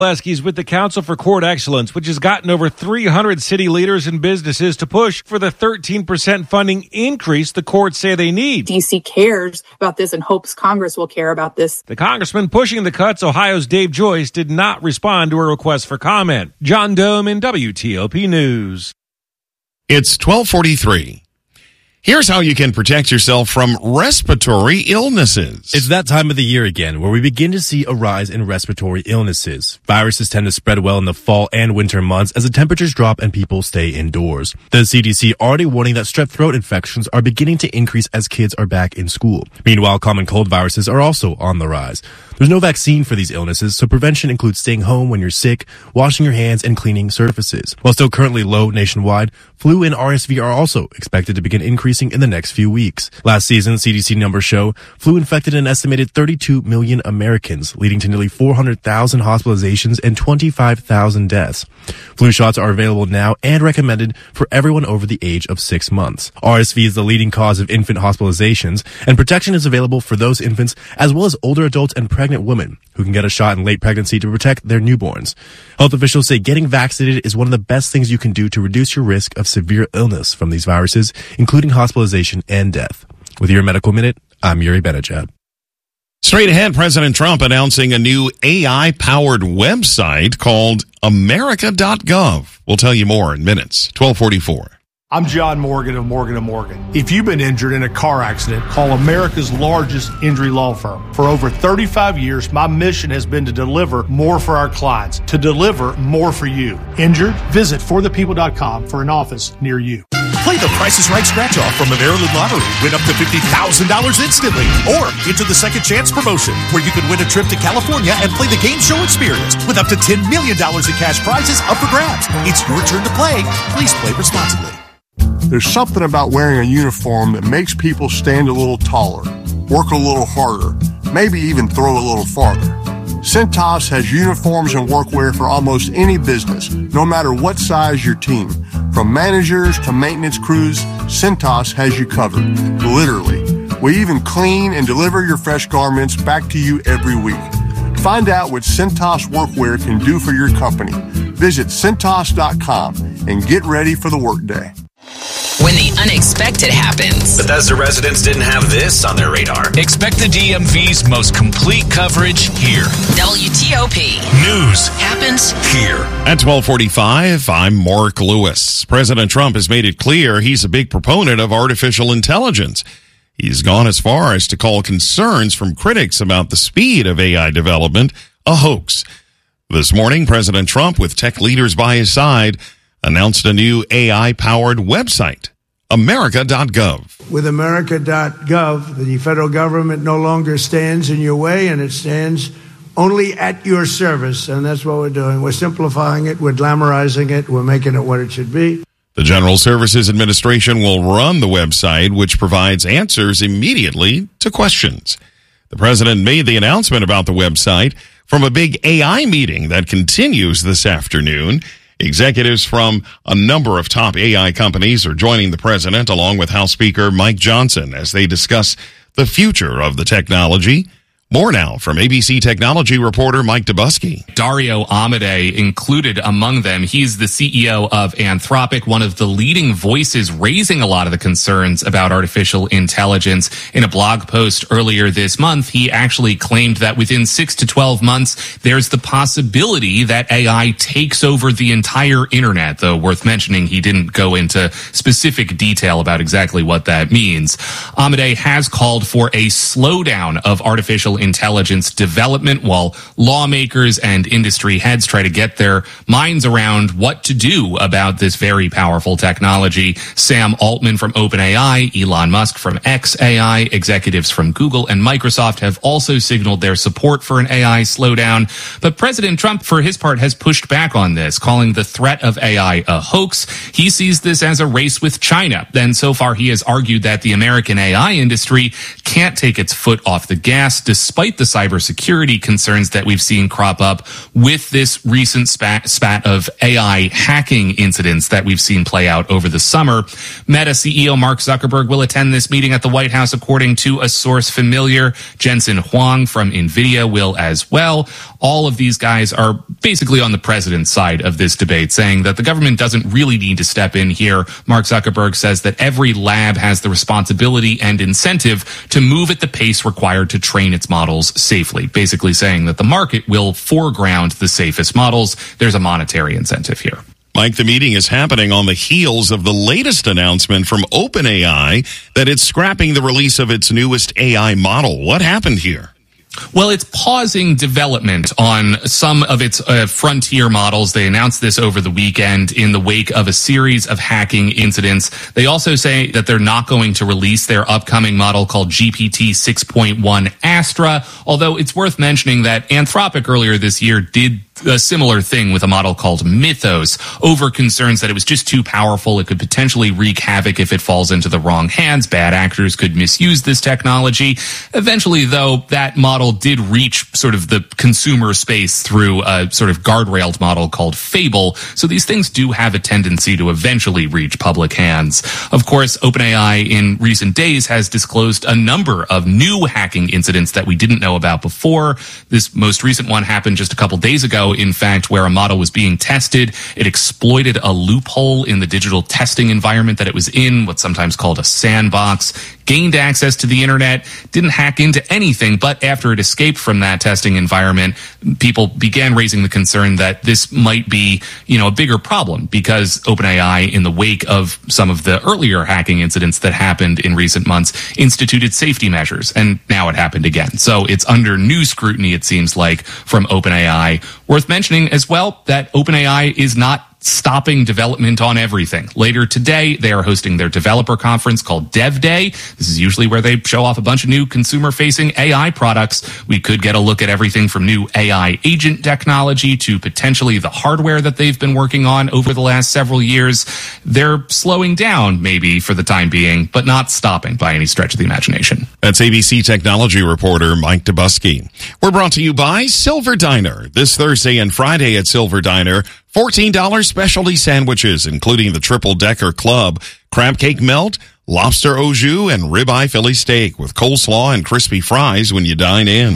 Leski's with the Council for Court Excellence, which has gotten over 300 city leaders and businesses to push for the 13% funding increase the courts say they need. D.C. cares about this and hopes Congress will care about this. The congressman pushing the cuts, Ohio's Dave Joyce, did not respond to a request for comment. John Dome in WTOP News. It's 12:43. Here's how you can protect yourself from respiratory illnesses. It's that time of the year again where we begin to see a rise in respiratory illnesses. Viruses tend to spread well in the fall and winter months as the temperatures drop and people stay indoors. The CDC already warning that strep throat infections are beginning to increase as kids are back in school. Meanwhile, common cold viruses are also on the rise. There's no vaccine for these illnesses, so prevention includes staying home when you're sick, washing your hands, and cleaning surfaces. While still currently low nationwide, flu and RSV are also expected to begin increasing in the next few weeks. Last season, CDC numbers show flu infected an estimated 32 million Americans, leading to nearly 400,000 hospitalizations and 25,000 deaths. Flu shots are available now and recommended for everyone over the age of 6 months. RSV is the leading cause of infant hospitalizations, and protection is available for those infants as well as older adults and pregnant women who can get a shot in late pregnancy to protect their newborns. Health officials say getting vaccinated is one of the best things you can do to reduce your risk of severe illness from these viruses, including hospitalization and death. With your Medical Minute, I'm Yuri Benajad. Straight ahead, President Trump announcing a new AI-powered website called America.gov. We'll tell you more in minutes. 12:44. I'm John Morgan of Morgan & Morgan. If you've been injured in a car accident, call America's largest injury law firm. For over 35 years, my mission has been to deliver more for our clients, to deliver more for you. Injured? Visit forthepeople.com for an office near you. Play the Price is Right scratch-off from the Maryland Lottery. Win up to $50,000 instantly. Or enter the Second Chance promotion, where you can win a trip to California and play the game show experience with up to $10 million in cash prizes up for grabs. It's your turn to play. Please play responsibly. There's something about wearing a uniform that makes people stand a little taller, work a little harder, maybe even throw a little farther. Cintas has uniforms and workwear for almost any business, no matter what size your team. From managers to maintenance crews, Cintas has you covered, literally. We even clean and deliver your fresh garments back to you every week. Find out what Cintas workwear can do for your company. Visit Cintas.com and get ready for the workday. When the unexpected happens. Bethesda residents didn't have this on their radar. Expect the DMV's most complete coverage here. WTOP. News happens here. At 12:45, I'm Mark Lewis. President Trump has made it clear he's a big proponent of artificial intelligence. He's gone as far as to call concerns from critics about the speed of AI development a hoax. This morning, President Trump, with tech leaders by his side, announced a new AI-powered website, America.gov. With America.gov, the federal government no longer stands in your way, and it stands only at your service. And that's what we're doing. We're simplifying it. We're glamorizing it. We're making it what it should be. The General Services Administration will run the website, which provides answers immediately to questions. The president made the announcement about the website from a big AI meeting that continues this afternoon. Executives from a number of top AI companies are joining the president, along with House Speaker Mike Johnson, as they discuss the future of the technology. More now from ABC technology reporter Mike Dubusky. Dario Amodei included among them. He's the CEO of Anthropic, one of the leading voices raising a lot of the concerns about artificial intelligence. In a blog post earlier this month, he actually claimed that within 6 to 12 months, there's the possibility that AI takes over the entire internet, though worth mentioning he didn't go into specific detail about exactly what that means. Amodei has called for a slowdown of artificial intelligence development while lawmakers and industry heads try to get their minds around what to do about this very powerful technology. Sam Altman from OpenAI, Elon Musk from xAI, executives from Google and Microsoft have also signaled their support for an AI slowdown. But President Trump, for his part, has pushed back on this, calling the threat of AI a hoax. He sees this as a race with China. And so far, he has argued that the American AI industry can't take its foot off the gas despite the cybersecurity concerns that we've seen crop up with this recent spat of AI hacking incidents that we've seen play out over the summer. Meta CEO Mark Zuckerberg will attend this meeting at the White House, according to a source familiar. Jensen Huang from NVIDIA will as well. All of these guys are basically on the president's side of this debate, saying that the government doesn't really need to step in here. Mark Zuckerberg says that every lab has the responsibility and incentive to move at the pace required to train its models safely, basically saying that the market will foreground the safest models. There's a monetary incentive here. Mike, the meeting is happening on the heels of the latest announcement from OpenAI that it's scrapping the release of its newest AI model. What happened here? Well, it's pausing development on some of its frontier models. They announced this over the weekend in the wake of a series of hacking incidents. They also say that they're not going to release their upcoming model called GPT 6.1 Astra, although it's worth mentioning that Anthropic earlier this year did a similar thing with a model called Mythos over concerns that it was just too powerful. It could potentially wreak havoc if it falls into the wrong hands. Bad actors could misuse this technology. Eventually, though, that model did reach sort of the consumer space through a sort of guardrailed model called Fable. So these things do have a tendency to eventually reach public hands. Of course, OpenAI in recent days has disclosed a number of new hacking incidents that we didn't know about before. This most recent one happened just a couple days ago, in fact, where a model was being tested. It exploited a loophole in the digital testing environment that it was in, what's sometimes called a sandbox, gained access to the internet, didn't hack into anything, but after it escaped from that testing environment, people began raising the concern that this might be, a bigger problem because OpenAI, in the wake of some of the earlier hacking incidents that happened in recent months, instituted safety measures, and now it happened again. So it's under new scrutiny, it seems like, from OpenAI. Worth mentioning as well that OpenAI is not stopping development on everything. Later today, they are hosting their developer conference called Dev Day. This is usually where they show off a bunch of new consumer-facing AI products. We could get a look at everything from new AI agent technology to potentially the hardware that they've been working on over the last several years. They're slowing down, maybe, for the time being, but not stopping by any stretch of the imagination. That's ABC technology reporter Mike Dubusky. We're brought to you by Silver Diner. This Thursday and Friday at Silver Diner, $14 specialty sandwiches, including the triple-decker club, crab cake melt, lobster au jus, and ribeye Philly steak with coleslaw and crispy fries when you dine in.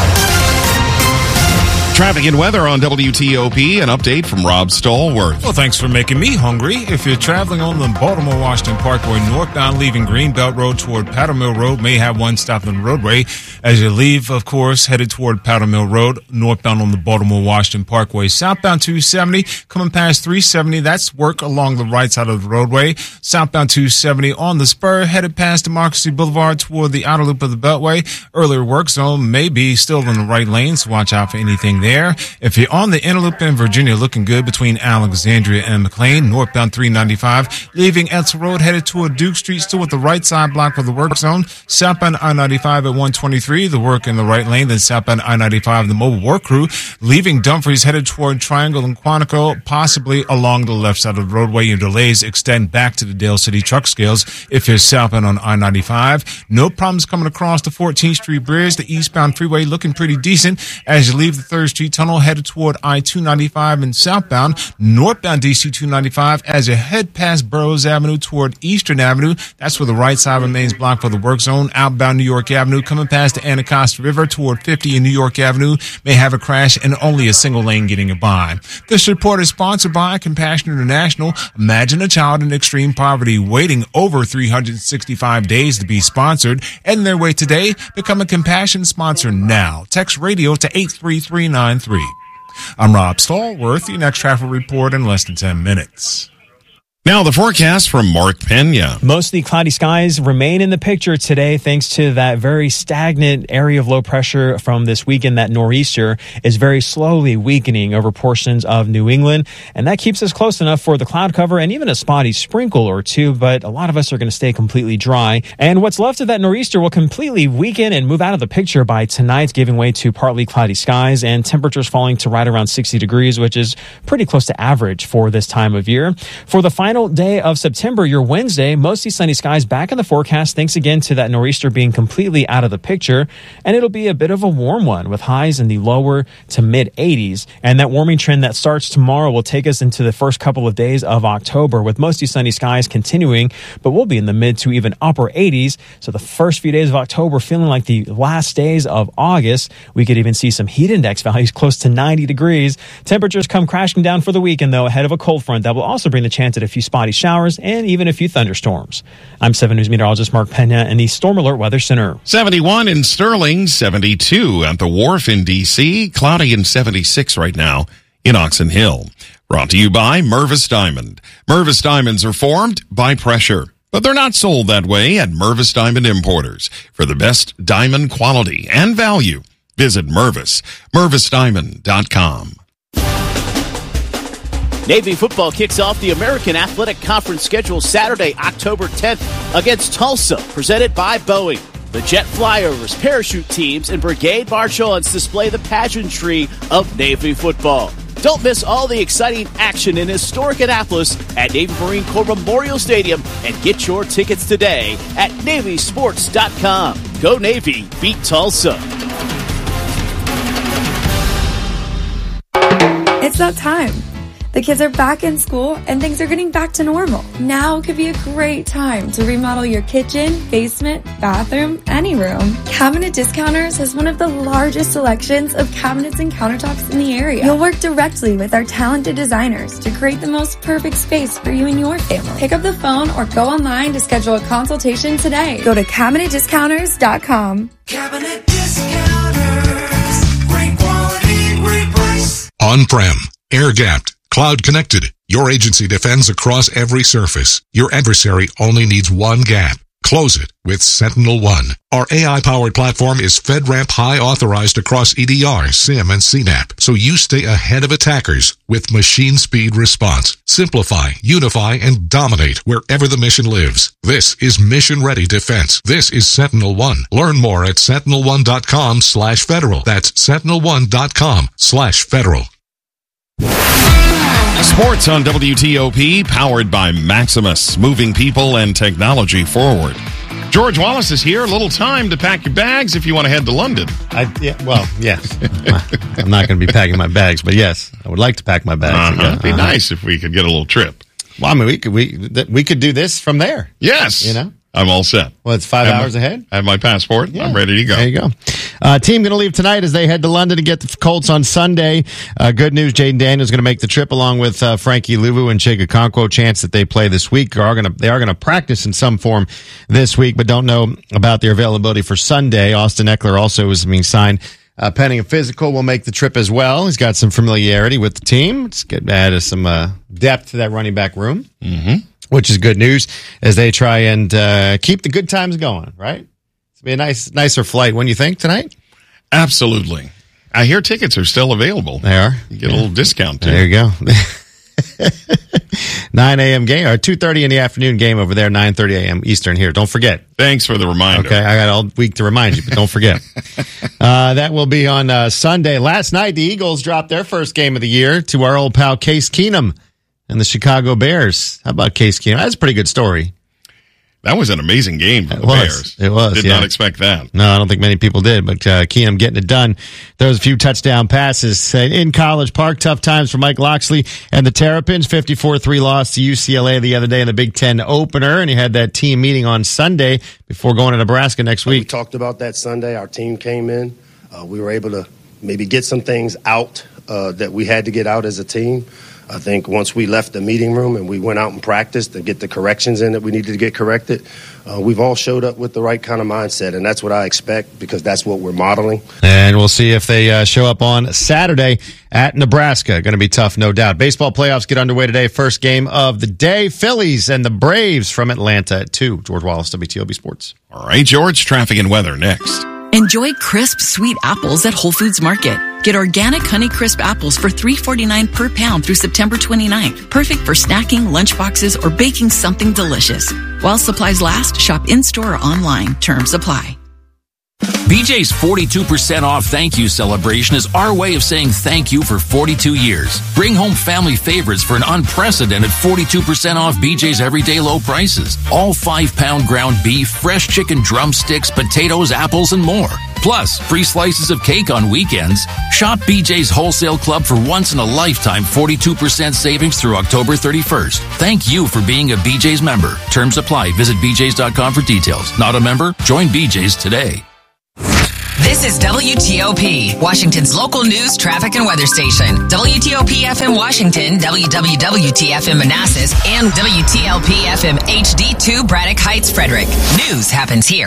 Traffic and weather on WTOP. An update from Rob Stallworth. Well, thanks for making me hungry. If you're traveling on the Baltimore-Washington Parkway northbound, leaving Greenbelt Road toward Powder Mill Road, may have one stop on the roadway. As you leave, of course, headed toward Powder Mill Road, northbound on the Baltimore-Washington Parkway. Southbound 270, coming past 370, that's work along the right side of the roadway. Southbound 270 on the spur, headed past Democracy Boulevard toward the outer loop of the Beltway. Earlier work zone may be still in the right lane, so watch out for anything there. If you're on the inner loop in Virginia, looking good between Alexandria and McLean, northbound 395, leaving Edsel Road, headed toward Duke Street, still at the right side block of the work zone. Southbound I-95 at 123, the work in the right lane. Then southbound I-95, the mobile work crew, leaving Dumfries, headed toward Triangle and Quantico, possibly along the left side of the roadway. Your delays extend back to the Dale City truck scales if you're southbound on I-95. No problems coming across the 14th Street Bridge. The eastbound freeway looking pretty decent as you leave the 3rd Street Tunnel, headed toward I-295 and southbound. Northbound DC 295 as you head past Burroughs Avenue toward Eastern Avenue. That's where the right side remains blocked for the work zone. Outbound New York Avenue, coming past the Anacostia River toward 50 in New York Avenue, may have a crash and only a single lane getting it by. This report is sponsored by Compassion International. Imagine a child in extreme poverty waiting over 365 days to be sponsored. End their way today. Become a Compassion sponsor now. Text radio to 83393. I'm Rob Stallworth. Your next traffic report in less than 10 minutes. Now the forecast from Mark Pena. Mostly cloudy skies remain in the picture today thanks to that very stagnant area of low pressure from this weekend. That nor'easter is very slowly weakening over portions of New England, and that keeps us close enough for the cloud cover and even a spotty sprinkle or two, but a lot of us are going to stay completely dry. And what's left of that nor'easter will completely weaken and move out of the picture by tonight, giving way to partly cloudy skies and temperatures falling to right around 60 degrees, which is pretty close to average for this time of year. For the final final day of September, your Wednesday, mostly sunny skies back in the forecast thanks again to that nor'easter being completely out of the picture. And it'll be a bit of a warm one with highs in the lower to mid 80s. And that warming trend that starts tomorrow will take us into the first couple of days of October with mostly sunny skies continuing, but we'll be in the mid to even upper 80s. So the first few days of October feeling like the last days of August. We could even see some heat index values close to 90 degrees. Temperatures come crashing down for the weekend, though, ahead of a cold front that will also bring the chance at a few spotty showers and even a few thunderstorms. I'm 7 News meteorologist Mark Pena in the Storm Alert Weather Center. 71 in Sterling, 72 at the Wharf in D.C., cloudy and 76 right now in Oxon Hill. Brought to you by Mervis Diamond. Mervis Diamonds are formed by pressure, but they're not sold that way at Mervis Diamond Importers. For the best diamond quality and value, visit MervisDiamond.com. Navy football kicks off the American Athletic Conference schedule Saturday, October 10th against Tulsa, presented by Boeing. The Jet Flyovers, parachute teams, and Brigade March-Ons display the pageantry of Navy football. Don't miss all the exciting action in historic Annapolis at Navy Marine Corps Memorial Stadium and get your tickets today at NavySports.com. Go Navy, beat Tulsa. It's that time. The kids are back in school and things are getting back to normal. Now could be a great time to remodel your kitchen, basement, bathroom, any room. Cabinet Discounters has one of the largest selections of cabinets and countertops in the area. You'll work directly with our talented designers to create the most perfect space for you and your family. Pick up the phone or go online to schedule a consultation today. Go to CabinetDiscounters.com. Cabinet Discounters. Great quality, great price. On-prem, air-gapped, cloud-connected. Your agency defends across every surface. Your adversary only needs one gap. Close it with SentinelOne. Our AI-powered platform is FedRAMP High authorized across EDR, SIM, and CNAP, so you stay ahead of attackers with machine speed response. Simplify, unify, and dominate wherever the mission lives. This is mission-ready defense. This is SentinelOne. Learn more at sentinel1.com/federal. That's sentinel1.com/federal. Sports on WTOP, powered by Maximus, moving people and technology forward. George Wallace is here. A little time to pack your bags if you want to head to London. Yes. I'm not going to be packing my bags, but yes, I would like to pack my bags. It'd be nice if we could get a little trip. Well, I mean, we could do this from there. Yes. You know? I'm all set. Well, it's 5 hours ahead. I have my passport. Yeah. I'm ready to go. There you go. Team going to leave tonight as they head to London to get the Colts on Sunday. Good news, Jaden Daniels going to make the trip along with Frankie Luvu and Chig Okonkwo. Chance that they play this week. They are going to practice in some form this week, but don't know about their availability for Sunday. Austin Eckler also is being signed. Pending a physical, will make the trip as well. He's got some familiarity with the team. It's good to add some depth to that running back room. Mm-hmm. Which is good news as they try and keep the good times going, right? It's be a nicer flight. When you think tonight? Absolutely. I hear tickets are still available. They are. You get a little discount too. There you go. 9 a.m. game or 2:30 in the afternoon game over there. 9:30 a.m. Eastern here. Don't forget. Thanks for the reminder. Okay, I got all week to remind you, but don't forget. That will be on Sunday. Last night, the Eagles dropped their first game of the year to our old pal Case Keenum and the Chicago Bears. How about Case Keenum? That's a pretty good story. That was an amazing game for the Bears. It was. Did not expect that. No, I don't think many people did, but Keenum getting it done. There was a few touchdown passes in College Park. Tough times for Mike Locksley and the Terrapins. 54-3 loss to UCLA the other day in the Big Ten opener, and he had that team meeting on Sunday before going to Nebraska next week. We talked about that Sunday. Our team came in. We were able to maybe get some things out that we had to get out as a team. I think once we left the meeting room and we went out and practiced to get the corrections in that we needed to get corrected, we've all showed up with the right kind of mindset, and that's what I expect because that's what we're modeling. And we'll see if they show up on Saturday at Nebraska. Going to be tough, no doubt. Baseball playoffs get underway today. First game of the day, Phillies and the Braves from Atlanta at 2. George Wallace, WTOP Sports. All right, George, traffic and weather next. Enjoy crisp, sweet apples at Whole Foods Market. Get organic Honeycrisp apples for $3.49 per pound through September 29th. Perfect for snacking, lunchboxes, or baking something delicious. While supplies last, shop in-store or online. Terms apply. BJ's 42% off thank you celebration is our way of saying thank you for 42 years. Bring home family favorites for an unprecedented 42% off BJ's everyday low prices. All 5-pound ground beef, fresh chicken drumsticks, potatoes, apples, and more. Plus, free slices of cake on weekends. Shop BJ's Wholesale Club for once-in-a-lifetime 42% savings through October 31st. Thank you for being a BJ's member. Terms apply. Visit bjs.com for details. Not a member? Join BJ's today. This is WTOP, Washington's local news, traffic, and weather station. WTOP FM Washington, WWWT FM Manassas, and WTLP FM HD2 Braddock Heights, Frederick. News happens here.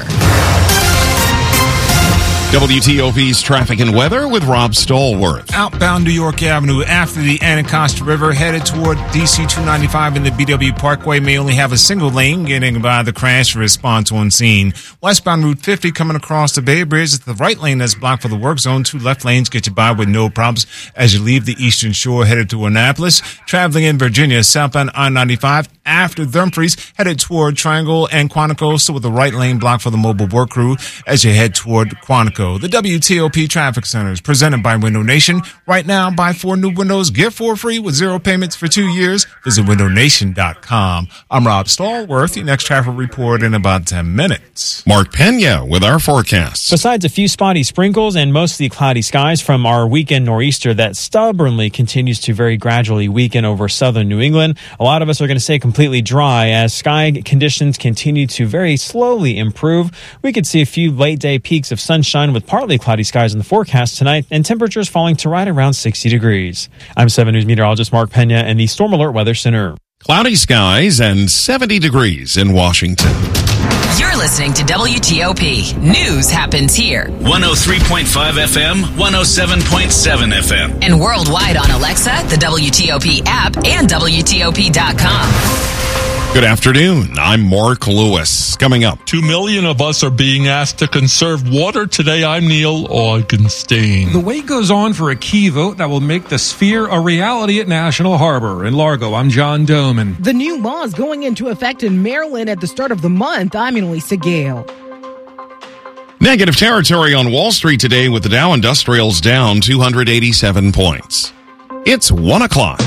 WTOP's traffic and weather with Rob Stallworth. Outbound New York Avenue after the Anacostia River headed toward DC 295 in the BW Parkway may only have a single lane getting by the crash response on scene. Westbound Route 50 coming across the Bay Bridge is the right lane that's blocked for the work zone. 2 left lanes get you by with no problems as you leave the Eastern Shore headed to Annapolis. Traveling in Virginia, southbound I-95 after Dumfries headed toward Triangle and Quantico, so with the right lane blocked for the mobile work crew as you head toward Quantico. The WTOP Traffic Center is presented by Window Nation. Right now, buy 4 new windows, get 4 free with 0 payments for 2 years. Visit windownation.com. I'm Rob Stallworth. Your next traffic report in about 10 minutes. Mark Pena with our forecasts. Besides a few spotty sprinkles and mostly cloudy skies from our weekend nor'easter that stubbornly continues to very gradually weaken over southern New England, a lot of us are going to stay completely dry as sky conditions continue to very slowly improve. We could see a few late day peaks of sunshine with partly cloudy skies in the forecast tonight and temperatures falling to right around 60 degrees. I'm 7 News meteorologist Mark Pena in the Storm Alert Weather Center. Cloudy skies and 70 degrees in Washington. You're listening to WTOP. News happens here. 103.5 FM, 107.7 FM. And worldwide on Alexa, the WTOP app, and WTOP.com. Good afternoon. I'm Mark Lewis. Coming up, 2 million of us are being asked to conserve water. Today, I'm Neil Augenstein. The wait goes on for a key vote that will make the sphere a reality at National Harbor. In Largo, I'm John Doman. The new law is going into effect in Maryland at the start of the month. I'm Elisa Gale. Negative territory on Wall Street today with the Dow Industrials down 287 points. It's 1 o'clock.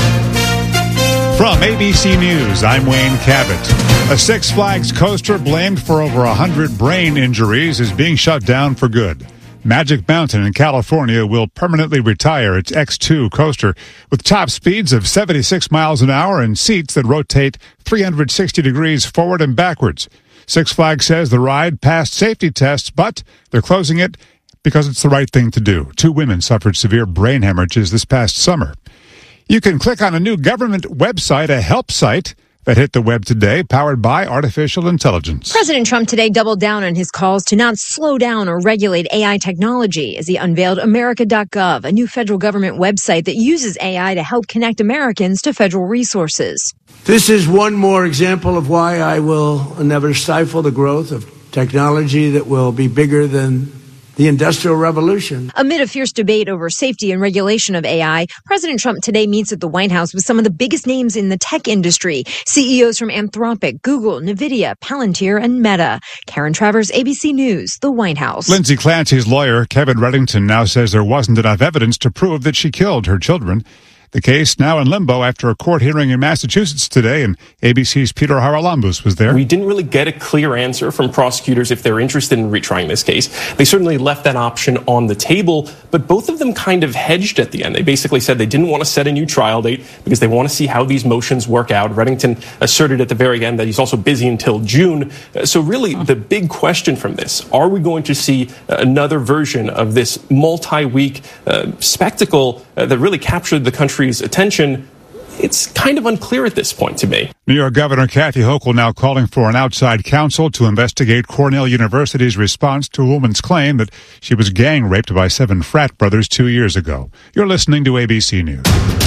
From ABC News, I'm Wayne Cabot. A Six Flags coaster blamed for over 100 brain injuries is being shut down for good. Magic Mountain in California will permanently retire its X2 coaster with top speeds of 76 miles an hour and seats that rotate 360 degrees forward and backwards. Six Flags says the ride passed safety tests, but they're closing it because it's the right thing to do. 2 women suffered severe brain hemorrhages this past summer. You can click on a new government website, a help site, that hit the web today, powered by artificial intelligence. President Trump today doubled down on his calls to not slow down or regulate AI technology as he unveiled America.gov, a new federal government website that uses AI to help connect Americans to federal resources. This is one more example of why I will never stifle the growth of technology that will be bigger than the Industrial Revolution. Amid a fierce debate over safety and regulation of AI, President Trump today meets at the White House with some of the biggest names in the tech industry. CEOs from Anthropic, Google, NVIDIA, Palantir, and Meta. Karen Travers, ABC News, the White House. Lindsay Clancy's lawyer, Kevin Reddington, now says there wasn't enough evidence to prove that she killed her children. The case now in limbo after a court hearing in Massachusetts today, and ABC's Peter Haralambous was there. We didn't really get a clear answer from prosecutors if they're interested in retrying this case. They certainly left that option on the table, but both of them kind of hedged at the end. They basically said they didn't want to set a new trial date because they want to see how these motions work out. Reddington asserted at the very end that he's also busy until June. So really, the big question from this, are we going to see another version of this multi-week spectacle that really captured the country's attention? It's kind of unclear at this point to me. New York Governor Kathy Hochul now calling for an outside counsel to investigate Cornell University's response to a woman's claim that she was gang raped by 7 frat brothers 2 years ago. You're listening to ABC News.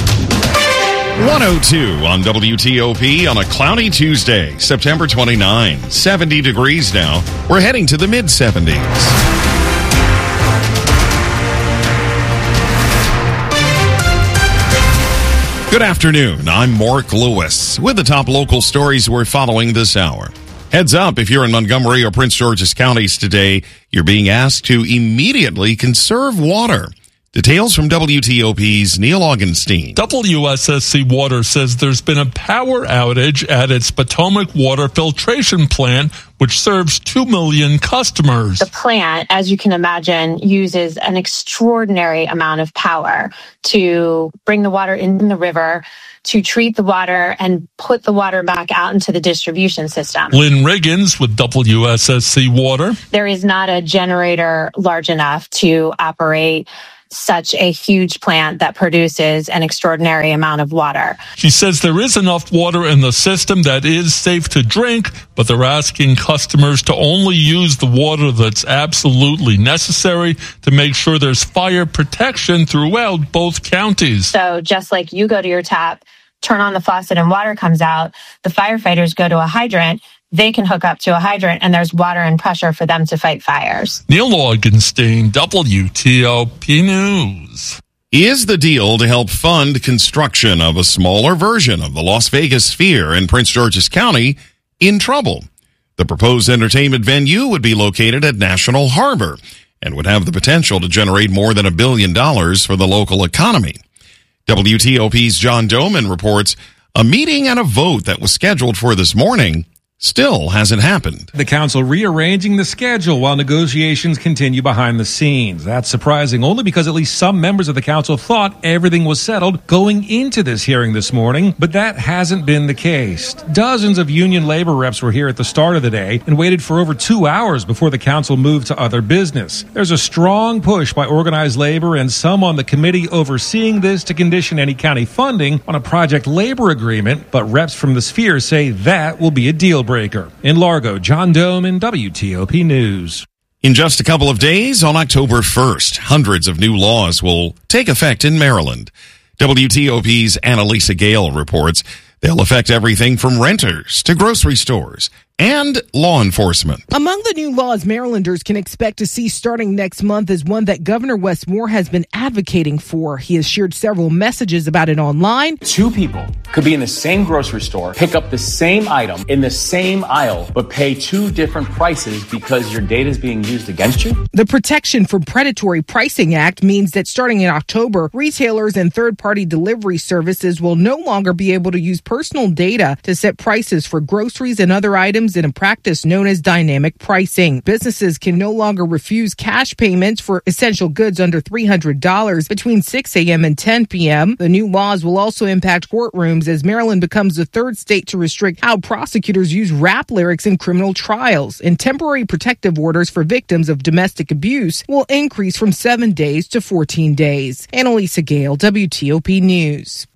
102 on WTOP on a cloudy Tuesday, September 29. 70 degrees now. We're heading to the mid-70s. Good afternoon. I'm Mark Lewis with the top local stories we're following this hour. Heads up, if you're in Montgomery or Prince George's counties today, you're being asked to immediately conserve water. Details from WTOP's Neil Augenstein. WSSC Water says there's been a power outage at its Potomac Water Filtration Plant, which serves 2 million customers. The plant, as you can imagine, uses an extraordinary amount of power to bring the water in the river, to treat the water and put the water back out into the distribution system. Lynn Riggins with WSSC Water. There is not a generator large enough to operate such a huge plant that produces an extraordinary amount of water. She says there is enough water in the system that is safe to drink, but they're asking customers to only use the water that's absolutely necessary to make sure there's fire protection throughout both counties. So just like you go to your tap, turn on the faucet and water comes out, the firefighters go to a hydrant, they can hook up to a hydrant and there's water and pressure for them to fight fires. Neil Augenstein, WTOP News. Is the deal to help fund construction of a smaller version of the Las Vegas Sphere in Prince George's County in trouble? The proposed entertainment venue would be located at National Harbor and would have the potential to generate more than $1 billion for the local economy. WTOP's John Doman reports a meeting and a vote that was scheduled for this morning still hasn't happened. The council rearranging the schedule while negotiations continue behind the scenes. That's surprising only because at least some members of the council thought everything was settled going into this hearing this morning, but that hasn't been the case. Dozens of union labor reps were here at the start of the day and waited for over 2 hours before the council moved to other business. There's a strong push by organized labor and some on the committee overseeing this to condition any county funding on a project labor agreement, but reps from the Sphere say that will be a deal breaker. In Largo, John Doman, WTOP News. In just a couple of days, on October 1st, hundreds of new laws will take effect in Maryland. WTOP's Annalisa Gale reports they'll affect everything from renters to grocery stores and law enforcement. Among the new laws Marylanders can expect to see starting next month is one that Governor Wes Moore has been advocating for. He has shared several messages about it online. 2 people could be in the same grocery store, pick up the same item in the same aisle, but pay 2 different prices because your data is being used against you. The Protection from Predatory Pricing Act means that starting in October, retailers and third-party delivery services will no longer be able to use personal data to set prices for groceries and other items in a practice known as dynamic pricing. Businesses can no longer refuse cash payments for essential goods under $300 between 6 a.m. and 10 p.m. The new laws will also impact courtrooms as Maryland becomes the third state to restrict how prosecutors use rap lyrics in criminal trials. And temporary protective orders for victims of domestic abuse will increase from 7 days to 14 days. Annalisa Gale, WTOP News.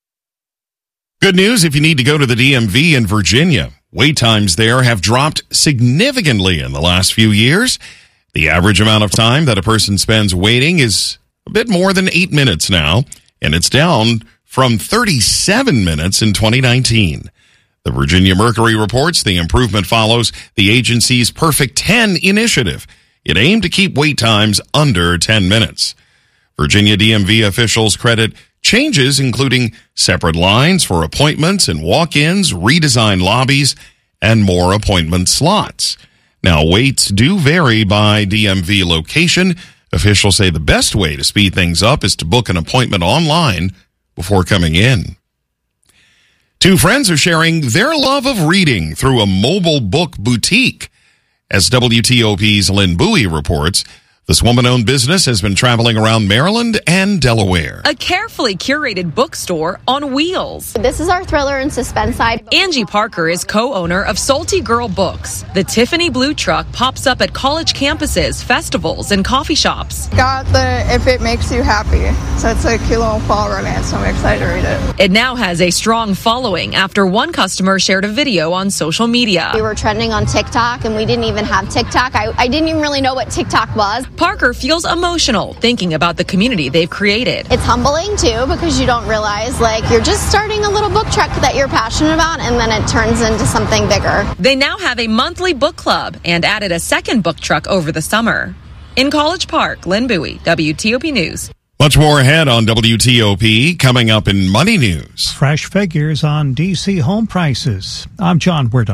Good news if you need to go to the DMV in Virginia. Wait times there have dropped significantly in the last few years. The average amount of time that a person spends waiting is a bit more than 8 minutes now, and it's down from 37 minutes in 2019. The Virginia Mercury reports the improvement follows the agency's Perfect 10 initiative. It aimed to keep wait times under 10 minutes. Virginia DMV officials credit changes including separate lines for appointments and walk-ins, redesigned lobbies, and more appointment slots. Now, waits do vary by DMV location. Officials say the best way to speed things up is to book an appointment online before coming in. 2 friends are sharing their love of reading through a mobile book boutique. As WTOP's Lynn Bowie reports, this woman-owned business has been traveling around Maryland and Delaware. A carefully curated bookstore on wheels. This is our thriller and suspense side. Angie Parker is co-owner of Salty Girl Books. The Tiffany blue truck pops up at college campuses, festivals, and coffee shops. Got the If It Makes You Happy. So it's a cute little fall romance. So I'm excited to read it. It now has a strong following after one customer shared a video on social media. We were trending on TikTok and we didn't even have TikTok. I didn't even really know what TikTok was. Parker feels emotional thinking about the community they've created. It's humbling, too, because you don't realize, you're just starting a little book truck that you're passionate about, and then it turns into something bigger. They now have a monthly book club and added a second book truck over the summer. In College Park, Lynn Bowie, WTOP News. Much more ahead on WTOP, coming up in Money News. Fresh figures on D.C. home prices. I'm John Werdock.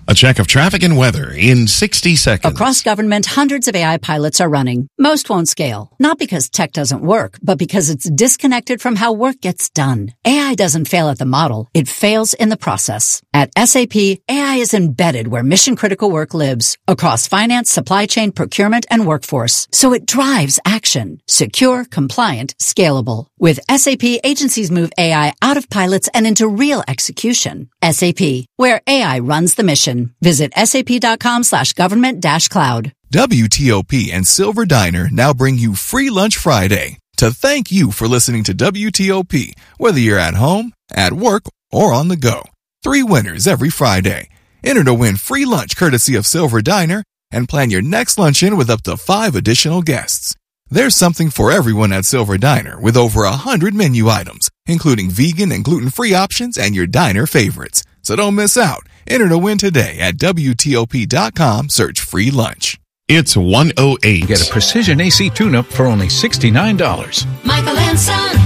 A check of traffic and weather in 60 seconds. Across government, hundreds of AI pilots are running. Most won't scale. Not because tech doesn't work, but because it's disconnected from how work gets done. AI doesn't fail at the model. It fails in the process. At SAP, AI is embedded where mission-critical work lives. Across finance, supply chain, procurement, and workforce. So it drives action. Secure, compliant, scalable. With SAP, agencies move AI out of pilots and into real execution. SAP, where AI runs the mission. Visit sap.com/government-cloud. WTOP and Silver Diner now bring you Free Lunch Friday to thank you for listening to WTOP, whether you're at home, at work, or on the go. 3 winners every Friday. Enter to win free lunch courtesy of Silver Diner and plan your next luncheon with up to 5 additional guests. There's something for everyone at Silver Diner with over 100 menu items, including vegan and gluten-free options and your diner favorites. So don't miss out. Enter to win today at WTOP.com. Search free lunch. It's 1:08. Get a Precision AC tune-up for only $69. Michael and Son.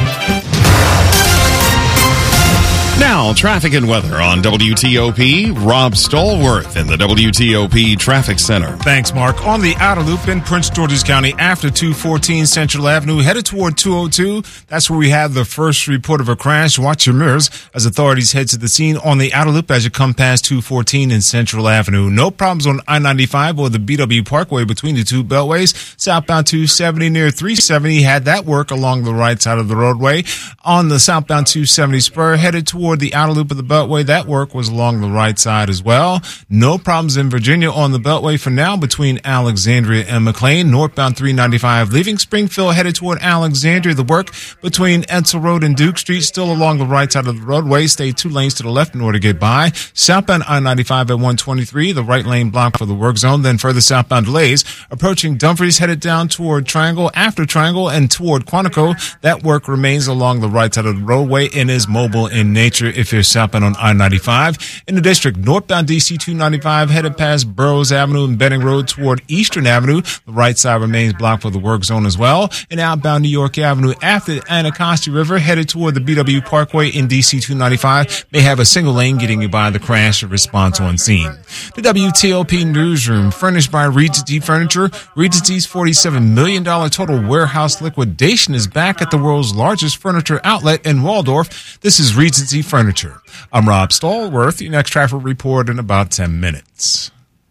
Now, traffic and weather on WTOP. Rob Stallworth in the WTOP Traffic Center. Thanks, Mark. On the outer loop in Prince George's County after 214 Central Avenue, headed toward 202. That's where we had the first report of a crash. Watch your mirrors as authorities head to the scene on the outer loop as you come past 214 in Central Avenue. No problems on I-95 or the BW Parkway between the two beltways. Southbound 270 near 370 had that work along the right side of the roadway. On the southbound 270 spur headed toward the outer loop of the Beltway, that work was along the right side as well. No problems in Virginia on the Beltway for now between Alexandria and McLean. Northbound 395 leaving Springfield headed toward Alexandria. The work between Edsel Road and Duke Street still along the right side of the roadway. Stay 2 lanes to the left in order to get by. Southbound I-95 at 123, the right lane blocked for the work zone. Then further southbound delays approaching Dumfries headed down toward Triangle, after Triangle, and toward Quantico. That work remains along the right side of the roadway and is mobile in nature if you're southbound on I-95. In the district, northbound DC 295 headed past Burroughs Avenue and Benning Road toward Eastern Avenue. The right side remains blocked for the work zone as well. And outbound New York Avenue after Anacostia River headed toward the BW Parkway in DC 295 may have a single lane getting you by the crash or response on scene. The WTOP newsroom furnished by Regency Furniture. Regency's $47 million total warehouse liquidation is back at the world's largest furniture outlet in Waldorf. This is Regency Furniture. I'm Rob Stallworth. Your next traffic report in about 10 minutes.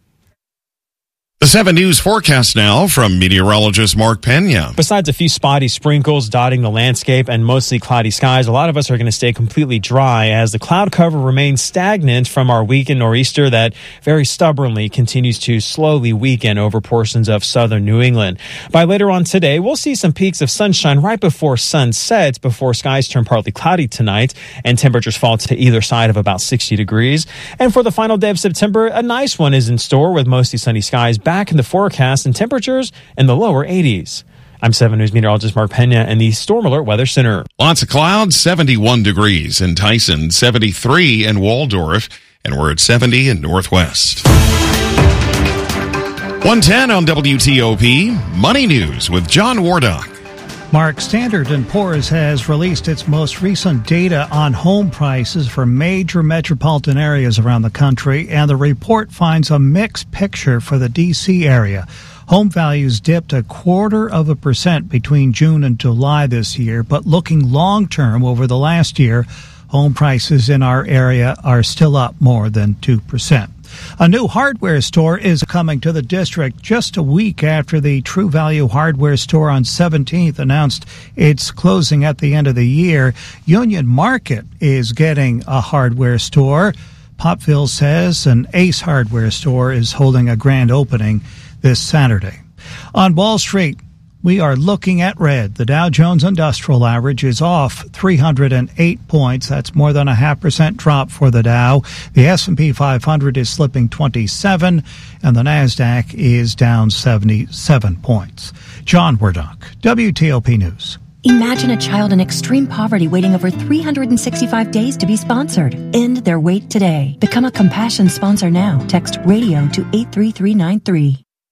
The 7 News forecast now from meteorologist Mark Pena. Besides a few spotty sprinkles dotting the landscape and mostly cloudy skies, a lot of us are going to stay completely dry as the cloud cover remains stagnant from our weekend nor'easter that very stubbornly continues to slowly weaken over portions of southern New England. By later on today, we'll see some peaks of sunshine right before sunset before skies turn partly cloudy tonight and temperatures fall to either side of about 60 degrees. And for the final day of September, a nice one is in store with mostly sunny skies back in the forecast and temperatures in the lower 80s. I'm 7 News meteorologist Mark Pena in the Storm Alert Weather Center. Lots of clouds, 71 degrees in Tyson, 73 in Waldorf, and we're at 70 in Northwest. 110 on WTOP, Money News with John Wardock. Mark, Standard & Poor's has released its most recent data on home prices for major metropolitan areas around the country, and the report finds a mixed picture for the D.C. area. Home values dipped 0.25% between June and July this year, but looking long-term over the last year, home prices in our area are still up more than 2%. A new hardware store is coming to the district just a week after the True Value hardware store on 17th announced it's closing at the end of the year. Union Market is getting a hardware store. Popville says an Ace hardware store is holding a grand opening this Saturday. On Wall Street, we are looking at red. The Dow Jones Industrial Average is off 308 points. That's more than a 0.5% drop for the Dow. The S&P 500 is slipping 27, and the Nasdaq is down 77 points. John Wardock, WTOP News. Imagine a child in extreme poverty waiting over 365 days to be sponsored. End their wait today. Become a Compassion sponsor now. Text RADIO to 83393.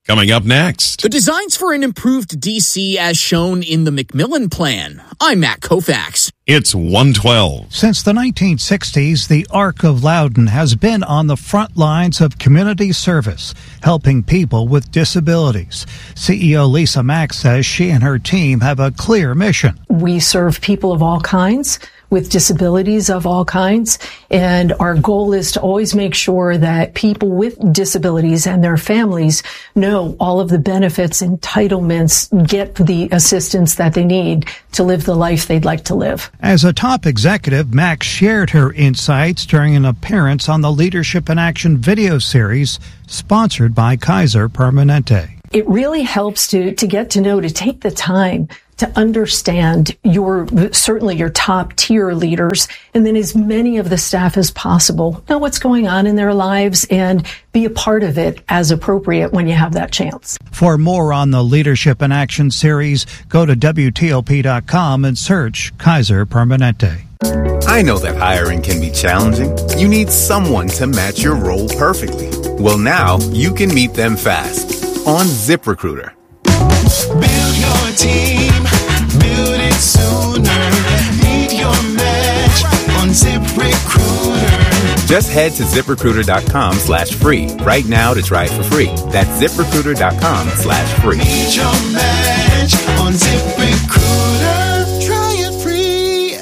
Coming up next. The designs for an improved D.C. as shown in the McMillan Plan. I'm Matt Koufax. It's 1:12. Since the 1960s, the Arc of Loudoun has been on the front lines of community service, helping people with disabilities. CEO Lisa Mack says she and her team have a clear mission. We serve people of all kinds, with disabilities of all kinds, and our goal is to always make sure that people with disabilities and their families know all of the benefits, entitlements, get the assistance that they need to live the life they'd like to live. As a top executive, Max shared her insights during an appearance on the Leadership in Action video series sponsored by Kaiser Permanente. It really helps to get to know, to take the time to understand certainly your top tier leaders, and then as many of the staff as possible know what's going on in their lives and be a part of it as appropriate when you have that chance. For more on the Leadership in Action series, go to WTOP.com and search Kaiser Permanente. I know that hiring can be challenging. You need someone to match your role perfectly. Well, now you can meet them fast on ZipRecruiter. Build your team, build it sooner. Meet your match on ZipRecruiter. Just head to ZipRecruiter.com/free right now to try it for free. That's ZipRecruiter.com/free. Meet your match on ZipRecruiter. Try it free.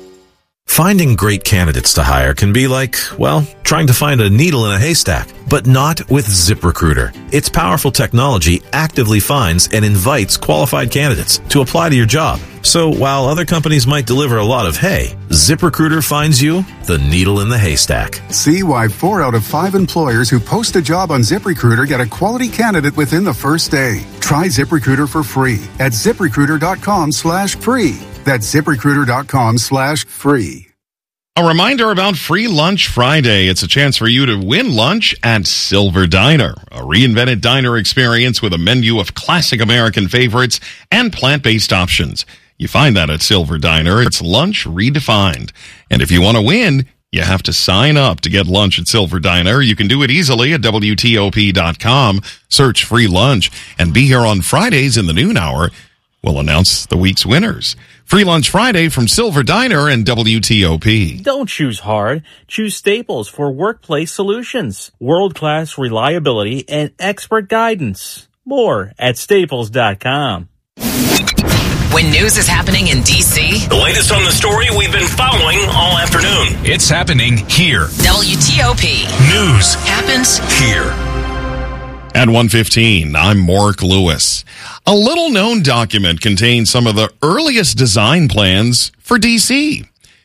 Finding great candidates to hire can be like, well, trying to find a needle in a haystack, but not with ZipRecruiter. Its powerful technology actively finds and invites qualified candidates to apply to your job. So while other companies might deliver a lot of hay, ZipRecruiter finds you the needle in the haystack. See why 4 out of 5 employers who post a job on ZipRecruiter get a quality candidate within the first day. Try ZipRecruiter for free at ZipRecruiter.com/free. That's ZipRecruiter.com/free. A reminder about Free Lunch Friday. It's a chance for you to win lunch at Silver Diner, a reinvented diner experience with a menu of classic American favorites and plant-based options. You find that at Silver Diner. It's lunch redefined. And if you want to win, you have to sign up to get lunch at Silver Diner. You can do it easily at WTOP.com. Search Free Lunch and be here on Fridays in the noon hour. We'll announce the week's winners. Free Lunch Friday from Silver Diner and WTOP. Don't choose hard. Choose Staples for workplace solutions. World-class reliability and expert guidance. More at Staples.com. When news is happening in D.C., the latest on the story we've been following all afternoon. It's happening here. WTOP. News happens here. At 1:15, I'm Mark Lewis. A little-known document contains some of the earliest design plans for D.C.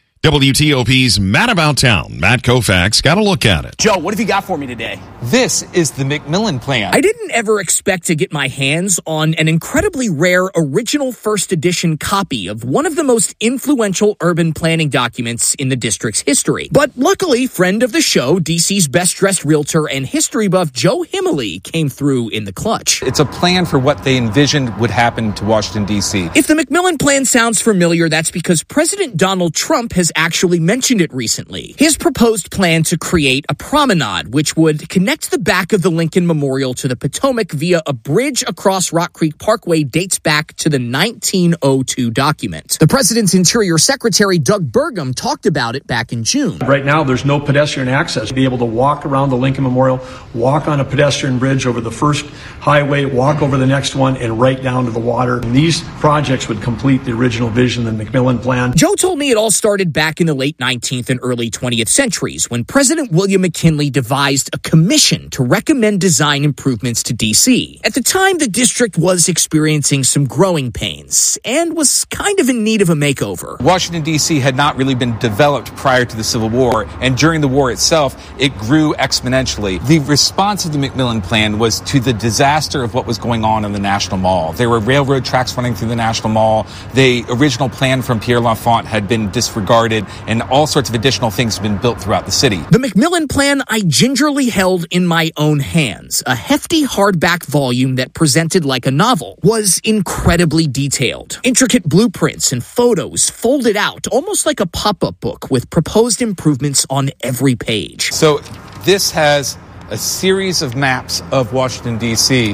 WTOP's Matt About Town, Matt Koufax, got a look at it. Joe, what have you got for me today? This is the McMillan Plan. I didn't ever expect to get my hands on an incredibly rare original first edition copy of one of the most influential urban planning documents in the district's history. But luckily, friend of the show, DC's best-dressed realtor and history buff Joe Himmeley came through in the clutch. It's a plan for what they envisioned would happen to Washington, D.C. If the McMillan Plan sounds familiar, that's because President Donald Trump has actually mentioned it recently. His proposed plan to create a promenade, which would connect the back of the Lincoln Memorial to the Potomac via a bridge across Rock Creek Parkway, dates back to the 1902 document. The president's Interior Secretary, Doug Burgum, talked about it back in June. Right now, there's no pedestrian access. Be able to walk around the Lincoln Memorial, walk on a pedestrian bridge over the first highway, walk over the next one, and right down to the water. And these projects would complete the original vision of the McMillan Plan. Joe told me it all started back in the late 19th and early 20th centuries when President William McKinley devised a commission to recommend design improvements to D.C. At the time, the district was experiencing some growing pains and was kind of in need of a makeover. Washington, D.C. had not really been developed prior to the Civil War, and during the war itself, it grew exponentially. The response of the McMillan Plan was to the disaster of what was going on in the National Mall. There were railroad tracks running through the National Mall. The original plan from Pierre L'Enfant had been disregarded, and all sorts of additional things have been built throughout the city. The McMillan Plan I gingerly held in my own hands. A hefty hardback volume that presented like a novel was incredibly detailed. Intricate blueprints and photos folded out, almost like a pop-up book with proposed improvements on every page. So this has a series of maps of Washington, D.C.,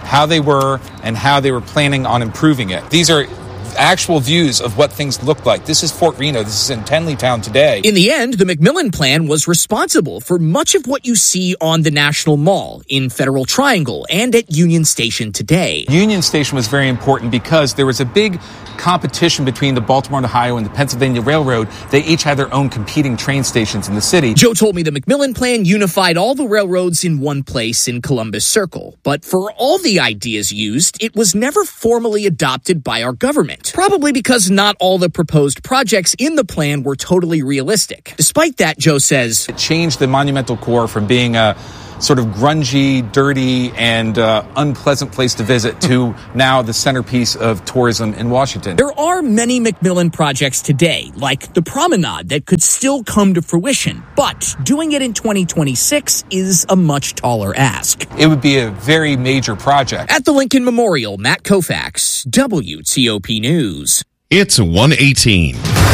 how they were, and how they were planning on improving it. These are actual views of what things look like. This is Fort Reno. This is in Tenleytown today. In the end, the McMillan Plan was responsible for much of what you see on the National Mall, in Federal Triangle, and at Union Station today. Union Station was very important because there was a big competition between the Baltimore and Ohio and the Pennsylvania Railroad. They each had their own competing train stations in the city. Joe told me the McMillan Plan unified all the railroads in one place in Columbus Circle. But for all the ideas used, it was never formally adopted by our government. Probably because not all the proposed projects in the plan were totally realistic. Despite that, Joe says, it changed the Monumental Corps from being a sort of grungy, dirty, and unpleasant place to visit to now the centerpiece of tourism in Washington. There are many McMillan projects today, like the Promenade, that could still come to fruition, but doing it in 2026 is a much taller ask. It would be a very major project. At the Lincoln Memorial, Matt Koufax, WTOP News. It's 1:18.